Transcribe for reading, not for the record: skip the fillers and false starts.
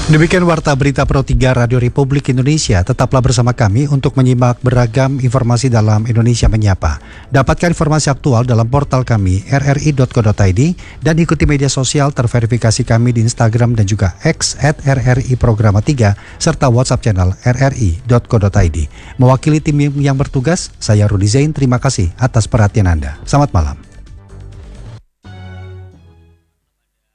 Demikian Warta Berita Pro 3 Radio Republik Indonesia. Tetaplah bersama kami untuk menyimak beragam informasi dalam Indonesia Menyapa. Dapatkan informasi aktual dalam portal kami rri.co.id dan ikuti media sosial terverifikasi kami di Instagram dan juga X @RRI Programa 3 serta WhatsApp channel rri.co.id. Mewakili tim yang bertugas, saya Rudi Zain. Terima kasih atas perhatian Anda. Selamat malam.